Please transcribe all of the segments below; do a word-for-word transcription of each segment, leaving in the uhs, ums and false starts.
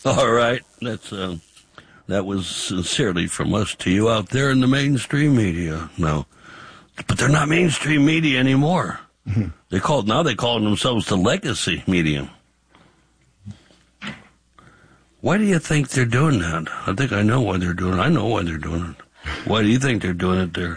All right. That's uh, that was sincerely from us to you out there in the mainstream media. No, but they're not mainstream media anymore. Mm-hmm. They call now they call themselves the legacy media. Why do you think they're doing that? I think I know why they're doing it. I know why they're doing it. Why do you think they're doing it there?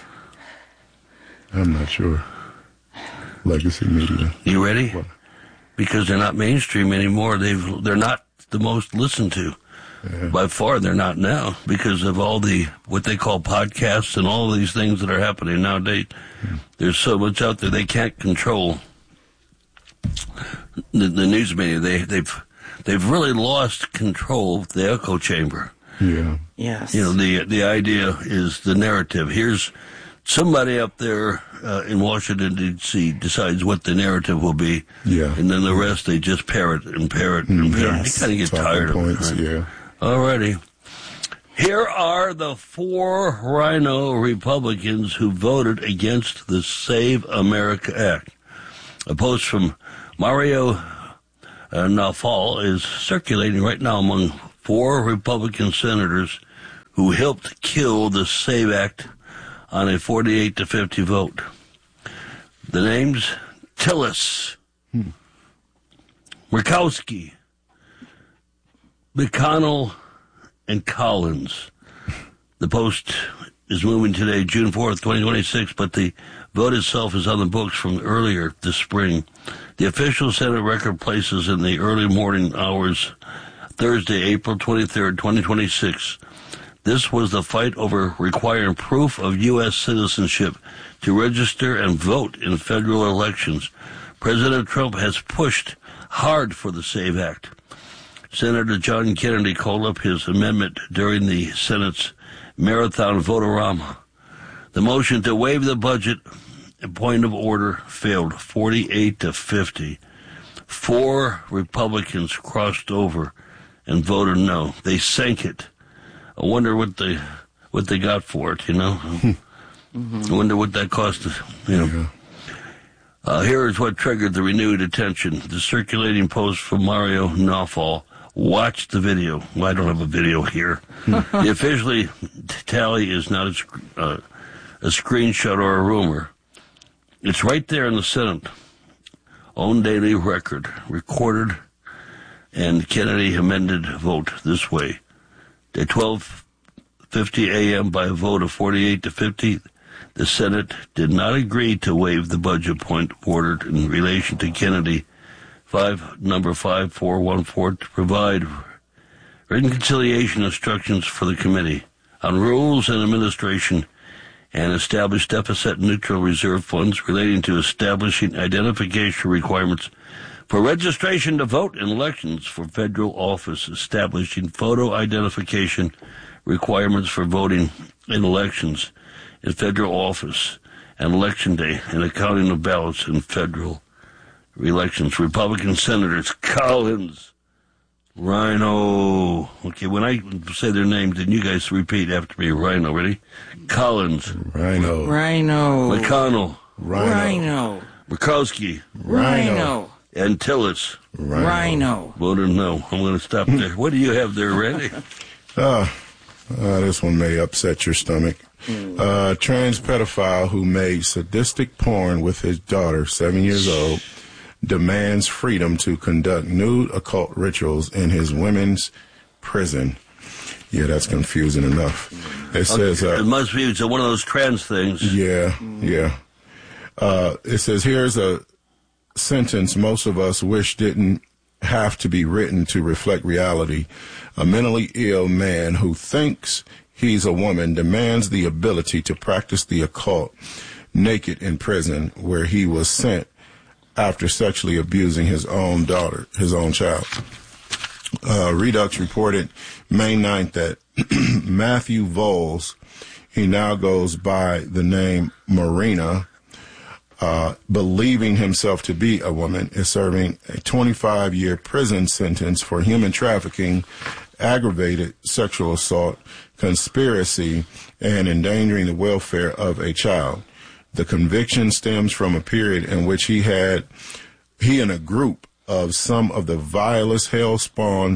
I'm not sure. Legacy media. You ready? What? Because they're not mainstream anymore. They've they're not the most listened to. Yeah. By far, they're not now because of all the what they call podcasts and all these things that are happening nowadays. Hmm. There's so much out there they can't control. The, the news media they they've they've really lost control of the echo chamber. Yeah. Yes. You know, the the idea is the narrative. Here's somebody up there uh, in Washington, D C decides what the narrative will be. Yeah. And then the rest, they just parrot and parrot and parrot. Yes. You kind of get Talking tired points, of it. Right? Yeah. All righty. Here are the four Rhino Republicans who voted against the Save America Act. A post from Mario uh, Naufal is circulating right now among four Republican senators who helped kill the SAVE Act on a forty-eight to fifty vote. The names, Tillis, hmm. Murkowski, McConnell, and Collins. The post is moving today, June fourth, twenty twenty-six, but the vote itself is on the books from earlier this spring. The official Senate record places in the early morning hours, Thursday, April twenty-third, twenty twenty-six. This was the fight over requiring proof of U S citizenship to register and vote in federal elections. President Trump has pushed hard for the SAVE Act. Senator John Kennedy called up his amendment during the Senate's marathon votorama. The motion to waive the budget, point of order, failed forty-eight to fifty. Four Republicans crossed over and voted no. They sank it. I wonder what they what they got for it, you know. Mm-hmm. I wonder what that cost us, you know. Yeah. Uh, here is what triggered the renewed attention. The circulating post from Mario Naufal. Watch the video. Well, I don't have a video here. The officially tally is not a, uh, a screenshot or a rumor. It's right there in the Senate. Own daily record. Recorded. And Kennedy amended vote this way. At twelve fifty a.m. by a vote of forty-eight to fifty, the Senate did not agree to waive the budget point ordered in relation to Kennedy five, number five four one four to provide written conciliation instructions for the Committee on Rules and Administration and establish deficit-neutral reserve funds relating to establishing identification requirements for registration to vote in elections for federal office, establishing photo identification requirements for voting in elections in federal office and election day and accounting of ballots in federal elections. Republican Senators Collins, Rhino. Okay, when I say their names, then you guys repeat after me. Rhino, ready? Collins. Rhino. Rhino. McConnell. Rhino. Rhino. Murkowski. Rhino. And Tillis. Rhino. Rhino. Voted no. I'm going to stop there. What do you have there, Randy? Uh, uh, this one may upset your stomach. Mm. Uh, trans pedophile who made sadistic porn with his daughter, seven years old, demands freedom to conduct nude occult rituals in his women's prison. Yeah, that's confusing enough. It says... Uh, it must be it's one of those trans things. Yeah, yeah. Uh, it says, here's a sentence most of us wish didn't have to be written to reflect reality. A mentally ill man who thinks he's a woman demands the ability to practice the occult naked in prison, where he was sent after sexually abusing his own daughter, his own child. Uh, Redux reported May ninth that Matthew Voles, he now goes by the name Marina, uh, believing himself to be a woman, is serving a twenty-five year prison sentence for human trafficking, aggravated sexual assault, conspiracy, and endangering the welfare of a child. The conviction stems from a period in which he had, he and a group of some of the vilest hell spawned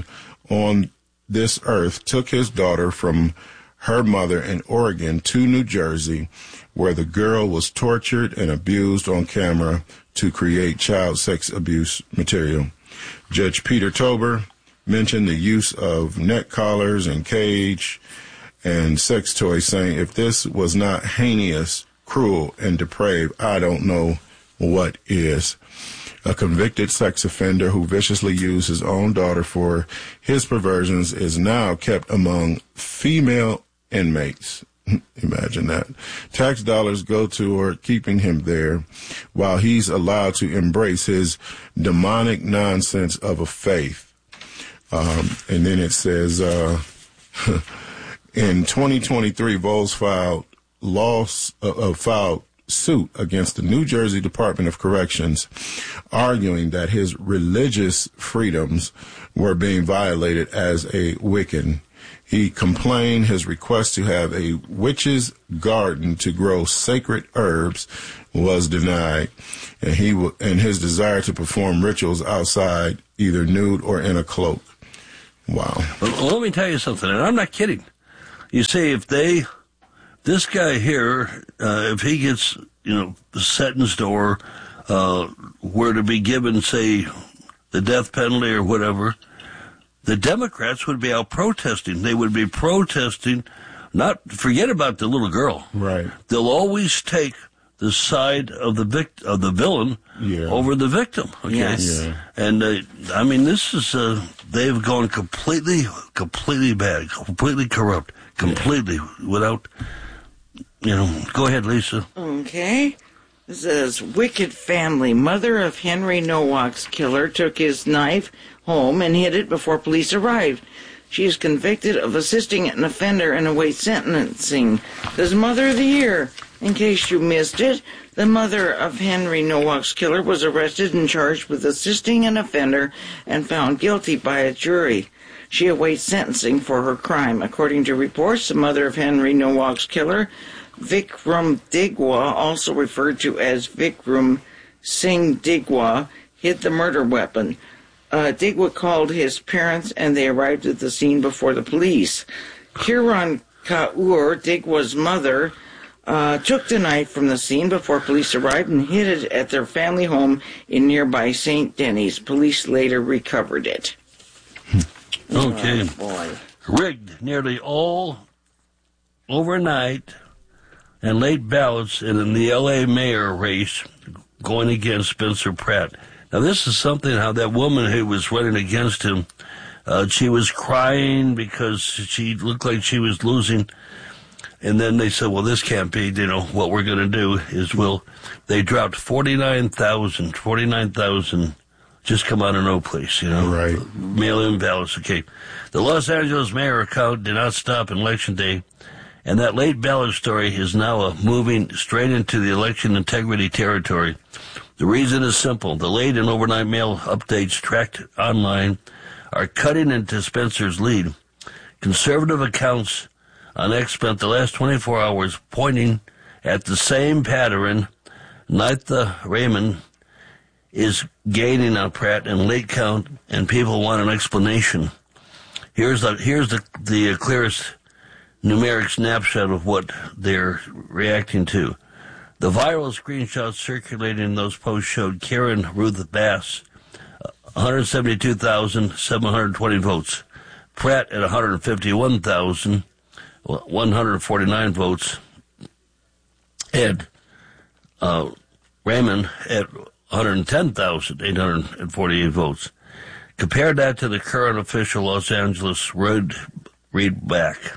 on this earth took his daughter from her mother in Oregon to New Jersey, where the girl was tortured and abused on camera to create child sex abuse material. Judge Peter Tober mentioned the use of neck collars and cage and sex toys, saying, if this was not heinous, cruel, and depraved, I don't know what is. A convicted sex offender who viciously used his own daughter for his perversions is now kept among female inmates. Imagine that. Tax dollars go toward keeping him there while he's allowed to embrace his demonic nonsense of a faith. Um, and then it says, uh, in twenty twenty-three, Voles filed loss, uh, uh, filed suit against the New Jersey Department of Corrections, arguing that his religious freedoms were being violated as a Wiccan. He complained his request to have a witch's garden to grow sacred herbs was denied, and he w- and his desire to perform rituals outside, either nude or in a cloak. Wow. Well, let me tell you something, and I'm not kidding. You see, if they, this guy here, uh, if he gets, you know, sentenced or uh, were to be given, say, the death penalty or whatever, the Democrats would be out protesting. They would be protesting, not forget about the little girl. Right. They'll always take the side of the vict- of the villain yeah. over the victim. Okay. Yes. Yeah. And uh, I mean, this is uh, they've gone completely, completely bad, completely corrupt, completely yeah. without. You know, go ahead, Lisa. Okay. This says, wicked family. Mother of Henry Nowak's killer took his knife home and hid it before police arrived. She is convicted of assisting an offender and awaits sentencing. This Mother of the Year. In case you missed it, the mother of Henry Nowak's killer was arrested and charged with assisting an offender and found guilty by a jury. She awaits sentencing for her crime. According to reports, the mother of Henry Nowak's killer, Vikram Digwa, also referred to as Vikram Singh Digwa, hid the murder weapon. Uh, Digwa called his parents and they arrived at the scene before the police. Kiran Kaur, Digwa's mother, uh, took the knife from the scene before police arrived and hid it at their family home in nearby Saint Denis. Police later recovered it. Okay. Oh, boy. Rigged nearly all overnight and late ballots in the L A mayor race going against Spencer Pratt. Now, this is something how that woman who was running against him, uh, she was crying because she looked like she was losing. And then they said, well, this can't be, you know, what we're going to do is we'll, they dropped forty-nine thousand, forty-nine thousand just come out of no place, you know. Right. Mail-in ballots, okay. The Los Angeles mayor account did not stop on Election Day, and that late ballot story is now uh, moving straight into the election integrity territory. The reason is simple. The late and overnight mail updates tracked online are cutting into Spencer's lead. Conservative accounts on X spent the last twenty-four hours pointing at the same pattern. Nitha Raymond is gaining on Pratt in late count, and people want an explanation. Here's the, here's the, the clearest numeric snapshot of what they're reacting to. The viral screenshots circulating in those posts showed Karen Ruth Bass, one hundred seventy-two thousand seven hundred twenty votes. Pratt at one hundred fifty-one thousand one hundred forty-nine votes. And uh, Raymond at one hundred ten thousand eight hundred forty-eight votes. Compare that to the current official Los Angeles road read back.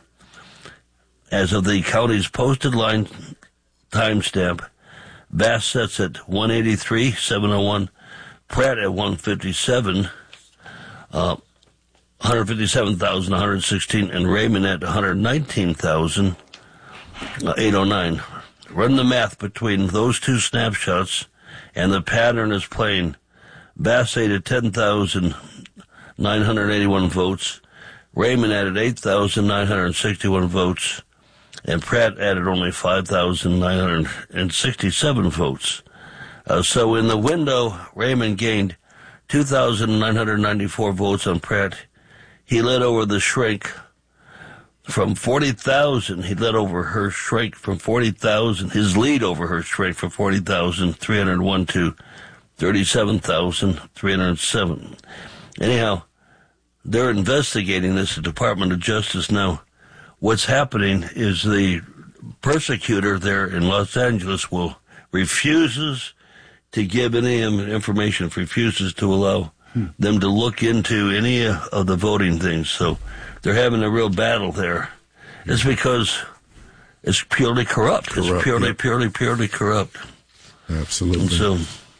As of the county's posted line timestamp, Bass sets at one eighty-three seven oh one, Pratt at one fifty-seven, uh, one hundred fifty-seven thousand one hundred sixteen, and Raymond at one hundred nineteen thousand eight hundred nine. Run the math between those two snapshots, and the pattern is plain. Bass added ten thousand nine hundred eighty-one votes, Raymond added eight thousand nine hundred sixty-one votes, and Pratt added only five thousand nine hundred sixty-seven votes. Uh, so in the window, Raymond gained two thousand nine hundred ninety-four votes on Pratt. he led over the shrink from forty thousand. He led over her shrink from forty thousand. His lead over her shrink from forty thousand three hundred one to thirty-seven thousand three hundred seven. Anyhow, they're investigating this at the Department of Justice now. What's happening is the persecutor there in Los Angeles will refuses to give any information, refuses to allow hmm. them to look into any of the voting things. So they're having a real battle there. It's because it's purely corrupt. corrupt it's purely, yeah. purely, purely corrupt. Absolutely. And so,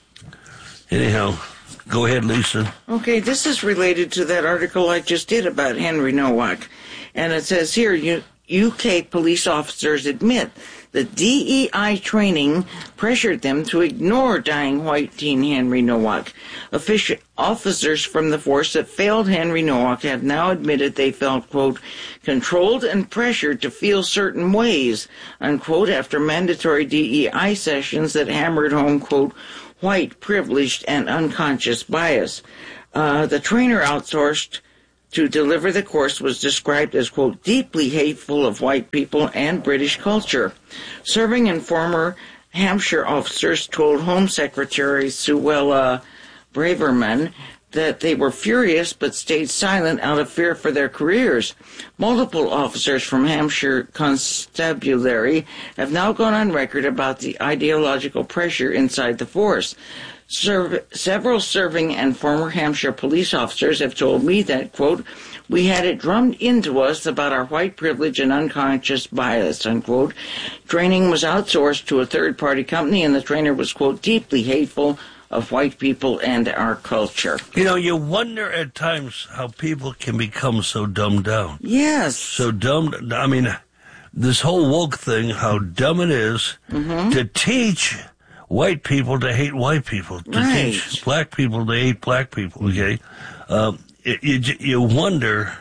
anyhow, go ahead, Lisa. Okay, this is related to that article I just did about Henry Nowak. And it says here, U K police officers admit that D E I training pressured them to ignore dying white teen Henry Nowak. Offici- officers from the force that failed Henry Nowak have now admitted they felt, quote, controlled and pressured to feel certain ways, unquote, after mandatory D E I sessions that hammered home, quote, white, privileged, and unconscious bias. Uh, the trainer outsourced to deliver the course was described as, quote, deeply hateful of white people and British culture. Serving and former Hampshire officers told Home Secretary Suella Braverman that they were furious but stayed silent out of fear for their careers. Multiple officers from Hampshire Constabulary have now gone on record about the ideological pressure inside the force. Serv- several serving and former Hampshire police officers have told me that, quote, we had it drummed into us about our white privilege and unconscious bias, unquote. Training was outsourced to a third-party company, and the trainer was, quote, deeply hateful of white people and our culture. You know, you wonder at times how people can become so dumbed down. Yes. So dumbed, I mean, this whole woke thing, how dumb it is mm-hmm. to teach white people to hate white people, to right. teach black people to hate black people, okay? Um, it, you, you wonder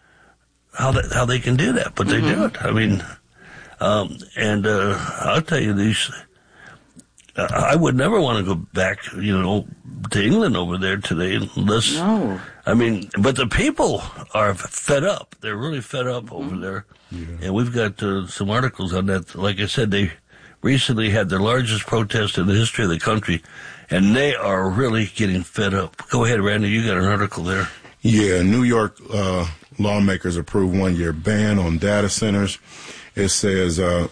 how that, how they can do that, but mm-hmm. they do it. I mean, um, and uh, I'll tell you these, uh, I would never want to go back, you know, to England over there today unless, no. I mean, but the people are fed up. They're really fed up mm-hmm. over there. Yeah. And we've got uh, some articles on that. Like I said, they recently had their largest protest in the history of the country, and they are really getting fed up. Go ahead, Randy. You got an article there. Yeah, New York uh, lawmakers approved one-year ban on data centers. It says, uh,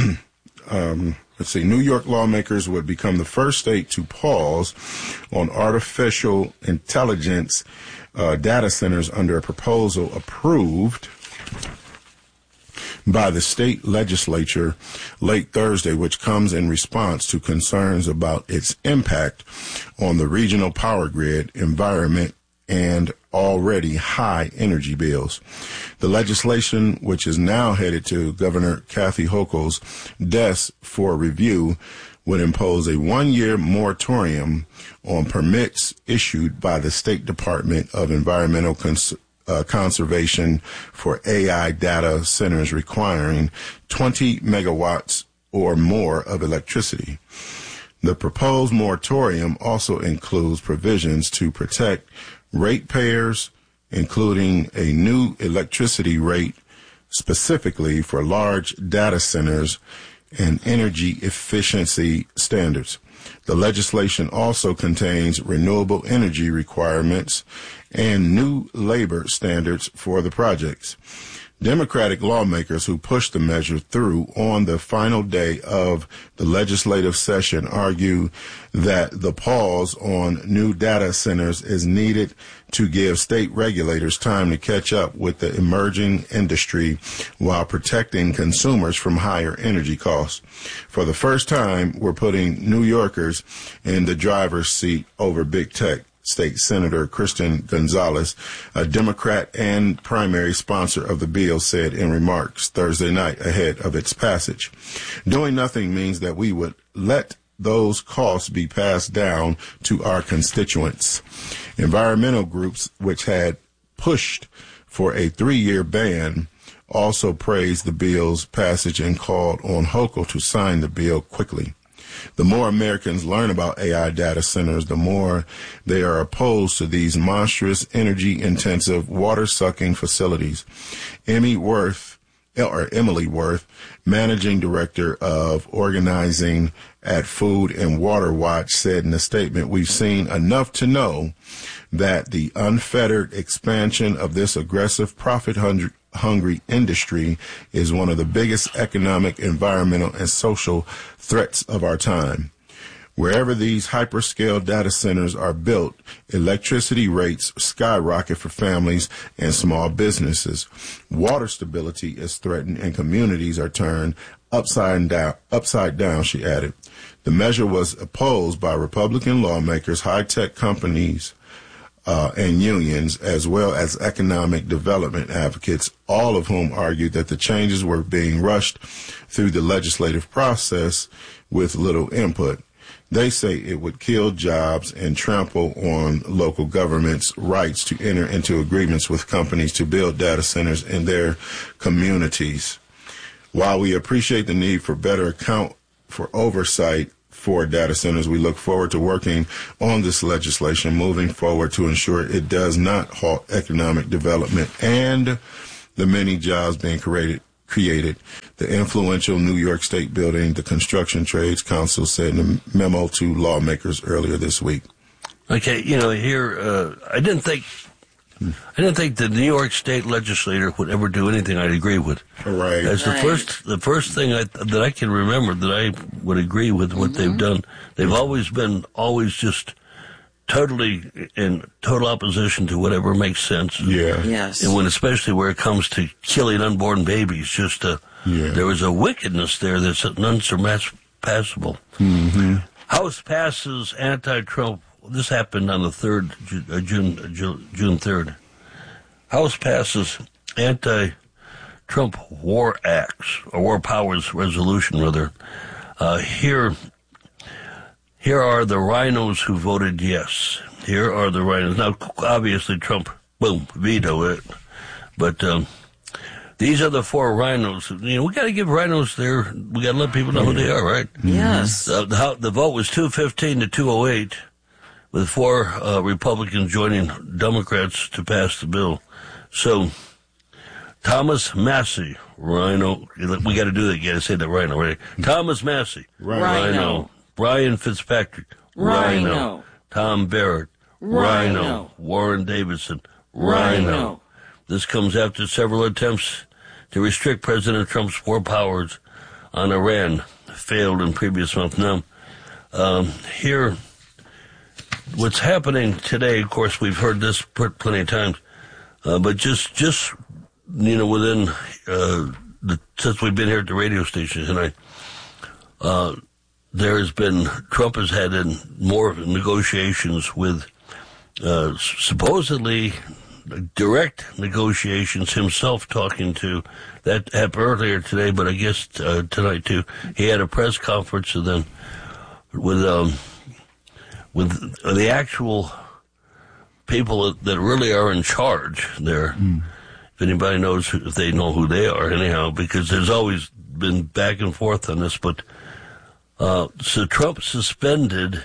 um, let's see, New York lawmakers would become the first state to pause on artificial intelligence uh, data centers under a proposal approved by the state legislature late Thursday, which comes in response to concerns about its impact on the regional power grid, environment, and already high energy bills. The legislation, which is now headed to Governor Kathy Hochul's desk for review, would impose a one-year moratorium on permits issued by the State Department of Environmental Cons- uh, Conservation for A I data centers requiring twenty megawatts or more of electricity. The proposed moratorium also includes provisions to protect ratepayers, including a new electricity rate specifically for large data centers and energy efficiency standards. The legislation also contains renewable energy requirements and new labor standards for the projects. Democratic lawmakers who pushed the measure through on the final day of the legislative session argue that the pause on new data centers is needed to give state regulators time to catch up with the emerging industry while protecting consumers from higher energy costs. For the first time, we're putting New Yorkers in the driver's seat over big tech. State Senator Kristen Gonzalez, a Democrat and primary sponsor of the bill, said in remarks Thursday night ahead of its passage. Doing nothing means that we would let those costs be passed down to our constituents. Environmental groups, which had pushed for a three-year ban, also praised the bill's passage and called on Hochul to sign the bill quickly. The more Americans learn about A I data centers, the more they are opposed to these monstrous, energy-intensive, water-sucking facilities. Emmy Worth, or Emily Worth, managing director of organizing at Food and Water Watch, said in a statement, "We've seen enough to know that the unfettered expansion of this aggressive, profit-hungry industry is one of the biggest economic, environmental, and social threats of our time. Wherever these hyperscale data centers are built, electricity rates skyrocket for families and small businesses. Water stability is threatened and communities are turned upside down, upside down, she added. The measure was opposed by Republican lawmakers, high-tech companies, uh, and unions, as well as economic development advocates, all of whom argued that the changes were being rushed through the legislative process with little input. They say it would kill jobs and trample on local governments' rights to enter into agreements with companies to build data centers in their communities. While we appreciate the need for better account for oversight for data centers, we look forward to working on this legislation moving forward to ensure it does not halt economic development and the many jobs being created. created. The influential New York State building, the Construction Trades Council, said in a memo to lawmakers earlier this week. Okay, you know, here, uh, I didn't think, I didn't think the New York State legislator would ever do anything I'd agree with. Right. That's the Right. first, the first thing I, that I can remember that I would agree with what Mm-hmm. they've done. They've always been, always just totally in total opposition to whatever makes sense. Yeah. Yes. And when, especially where it comes to killing unborn babies, just uh, Yeah. there was a wickedness there that's unsurpassable. Mm-hmm. House passes anti-Trump. This happened on the third, Ju- uh, June, uh, Ju- June third. House passes anti-Trump war acts, or war powers resolution, rather. Uh, here, here are the rhinos who voted yes. Here are the rhinos. Now, obviously, Trump, boom, veto it. But um, these are the four rhinos. You know, we got to give rhinos their. We got to let people know who they are, right? Yes. Uh, the, how, the vote was two fifteen to two oh eight, with four uh, Republicans joining Democrats to pass the bill. So, Thomas Massey, rhino. We got to do that. You got to say that rhino, right? Thomas Massey, Rhino. Rhino. Brian Fitzpatrick, Rhino. Tom Barrett, Rhino. Rhino. Warren Davidson, Rhino. Rhino. This comes after several attempts to restrict President Trump's war powers on Iran failed in previous month. Now, um, here, what's happening today, of course, we've heard this plenty of times, uh, but just, just, you know, within, uh, the, since we've been here at the radio station tonight, uh, there has been, Trump has had in more negotiations with, uh, supposedly direct negotiations, himself talking to, that happened earlier today, but I guess uh, tonight too. He had a press conference and then with, um, with the actual people that really are in charge there. Mm. If anybody knows, if they know who they are anyhow, because there's always been back and forth on this, but Uh, so Trump suspended,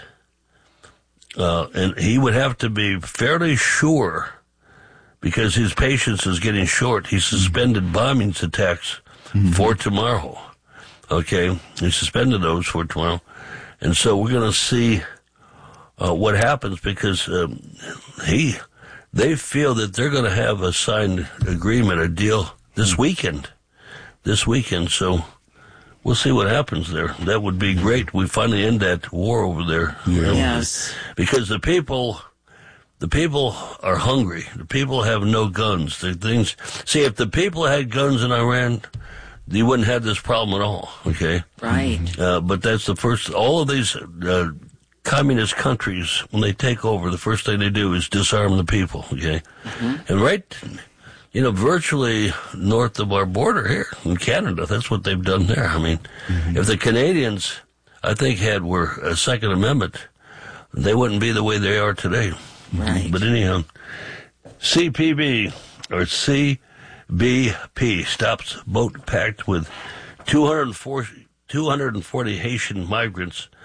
uh, and he would have to be fairly sure, because his patience is getting short, he suspended bombings attacks mm-hmm. for tomorrow. Okay? He suspended those for tomorrow. And so we're going to see uh, what happens, because um, he, they feel that they're going to have a signed agreement, a deal this weekend. This weekend, so we'll see what happens there. That would be great. We finally end that war over there. Yeah. Yes. Because the people, the people are hungry. The people have no guns. The things. See, if the people had guns in Iran, you wouldn't have this problem at all. Okay. Right. Uh, but that's the first. All of these uh, communist countries, when they take over, the first thing they do is disarm the people. Okay. Mm-hmm. And right. You know, virtually north of our border here in Canada, that's what they've done there. I mean, mm-hmm. if the Canadians, I think, had were a Second Amendment, they wouldn't be the way they are today. Right. But anyhow, C P B, or C B P, stops boat packed with two hundred forty Haitian migrants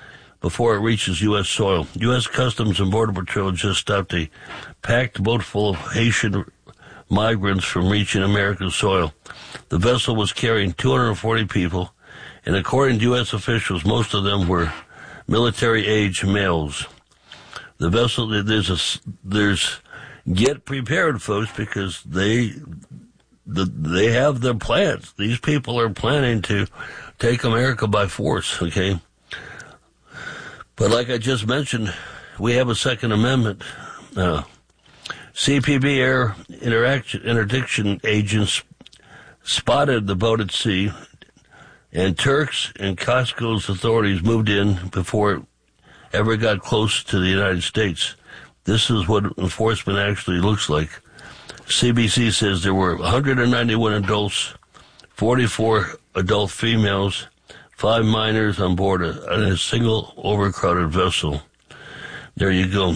before it reaches U S soil. U S Customs and Border Patrol just stopped a packed boat full of Haitian migrants from reaching American soil. The vessel was carrying two hundred forty people, and according to U S officials, most of them were military-age males. The vessel, there's a, there's, get prepared, folks, because they, the, they have their plans. These people are planning to take America by force, okay? But like I just mentioned, we have a Second Amendment. Uh, C P B air interaction, interdiction agents spotted the boat at sea, and Turks and Costco's authorities moved in before it ever got close to the United States. This is what enforcement actually looks like. C B C says there were one hundred ninety-one adults, forty-four adult females, five minors on board a, on a single overcrowded vessel. There you go.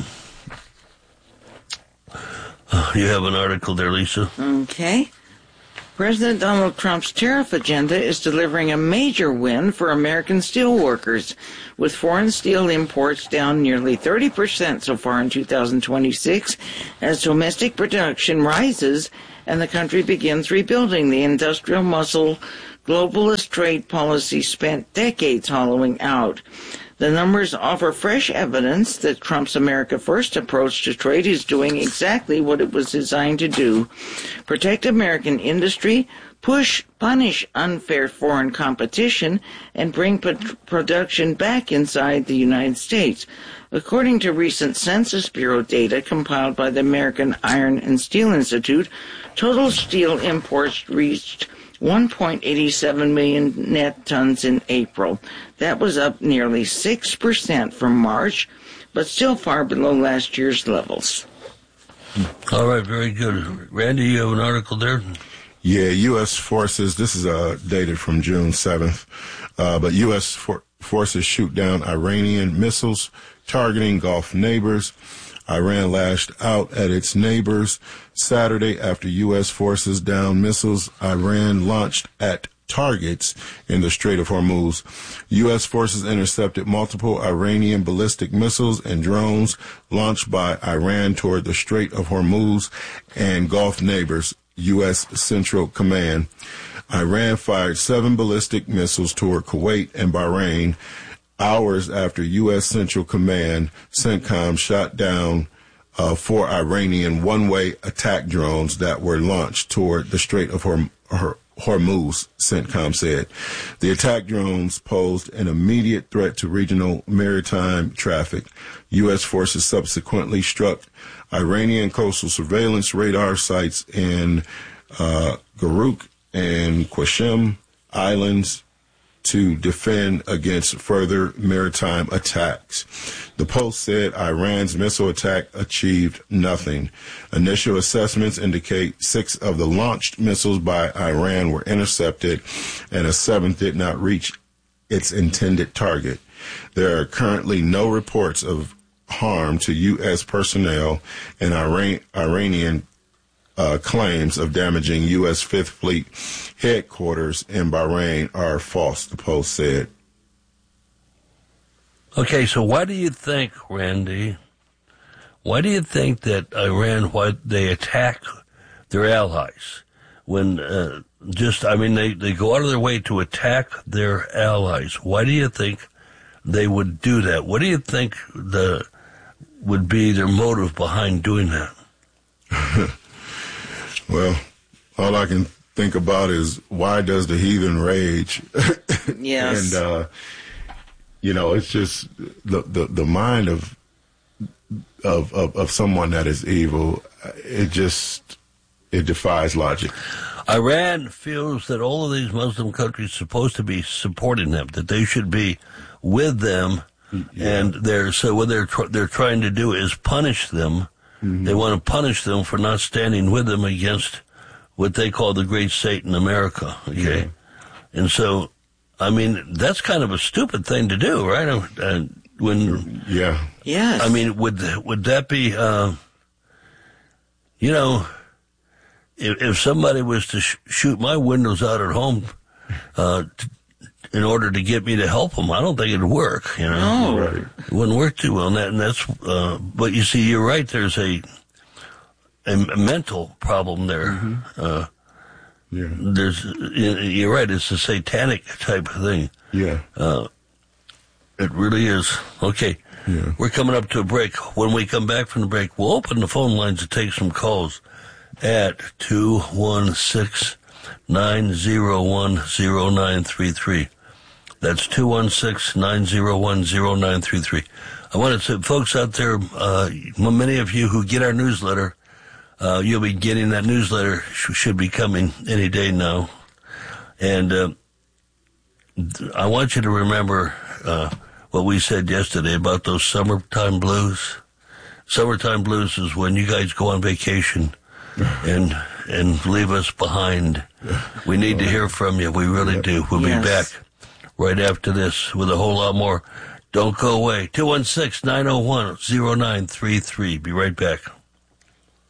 Uh, you have an article there, Lisa. Okay. President Donald Trump's tariff agenda is delivering a major win for American steel workers, with foreign steel imports down nearly thirty percent so far in two thousand twenty-six as domestic production rises and the country begins rebuilding the industrial muscle globalist trade policy spent decades hollowing out. The numbers offer fresh evidence that Trump's America First approach to trade is doing exactly what it was designed to do: protect American industry, push, punish unfair foreign competition, and bring p- production back inside the United States. According to recent Census Bureau data compiled by the American Iron and Steel Institute, total steel imports reached one point eight seven million net tons in April. That was up nearly six percent from March, but still far below last year's levels. All right, very good. Randy, you have an article there? Yeah, U S forces, this is uh, dated from June seventh, uh, but U S for- forces shoot down Iranian missiles targeting Gulf neighbors. Iran lashed out at its neighbors Saturday after U S forces downed missiles Iran launched at targets in the Strait of Hormuz. U S forces intercepted multiple Iranian ballistic missiles and drones launched by Iran toward the Strait of Hormuz and Gulf neighbors, U S Central Command. Iran fired seven ballistic missiles toward Kuwait and Bahrain hours after U S Central Command, CENTCOM, shot down uh, four Iranian one-way attack drones that were launched toward the Strait of Horm- Hormuz, CENTCOM said. The attack drones posed an immediate threat to regional maritime traffic. U S forces subsequently struck Iranian coastal surveillance radar sites in uh, Garuk and Qasem Islands to defend against further maritime attacks. The Post said Iran's missile attack achieved nothing. Initial assessments indicate six of the launched missiles by Iran were intercepted and a seventh did not reach its intended target. There are currently no reports of harm to U S personnel, and Iran- Iranian Uh, claims of damaging U S Fifth Fleet headquarters in Bahrain are false, the Post said. Okay, so why do you think, Randy, why do you think that Iran, why they attack their allies? When uh, just, I mean, they, they go out of their way to attack their allies. Why do you think they would do that? What do you think the would be their motive behind doing that? Well, all I can think about is, why does the heathen rage? Yes. And, uh, you know, it's just the, the, the mind of, of, of, of someone that is evil. It just, it defies logic. Iran feels that all of these Muslim countries are supposed to be supporting them, that they should be with them. Yeah. And they're, so what they're, tr- they're trying to do is punish them. Mm-hmm. They want to punish them for not standing with them against what they call the great Satan, America. Okay. Yeah. And so, I mean, that's kind of a stupid thing to do, right? Uh, when, yeah. Yes. I mean, would, would that be, uh, you know, if, if somebody was to sh- shoot my windows out at home, uh, t- in order to get me to help them. I don't think it'd work, you know. No. Right. It wouldn't work too well, and, that, and that's. Uh, but you see, you're right. There's a a mental problem there. Mm-hmm. Uh, Yeah. there's, you're right. It's a satanic type of thing. Yeah. Uh, it really is. Okay. Yeah. We're coming up to a break. When we come back from the break, we'll open the phone lines to take some calls at two one six, nine zero one, zero nine three three. That's two one six, nine zero one, zero nine three three. I want to say, folks out there, uh, many of you who get our newsletter, uh, you'll be getting that newsletter, sh- should be coming any day now. And uh, I want you to remember uh, what we said yesterday about those summertime blues. Summertime blues is when you guys go on vacation and and leave us behind. We need to hear from you. We really do. We'll Yes. be back right after this with a whole lot more. Don't go away. two one six, nine zero one, zero nine three three. Be right back.